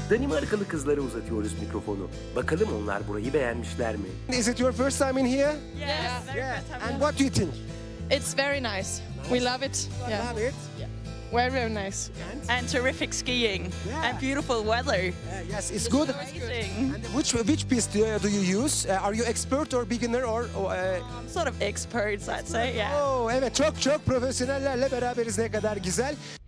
Danimarkalı kızlara uzatıyoruz mikrofonu. Bakalım onlar burayı beğenmişler mi? Is it your first time in here? Yes. Yeah. And what do you think? It's very nice. We love it. Yeah. Love it. Very, very nice. And terrific skiing Yeah. and beautiful weather. Yes, it's good. Amazing. And which piece do you use? Are you expert or beginner or? Sort of experts, I'd say. Yeah. Oh, evet çok profesyonellerle beraberiz, ne kadar güzel.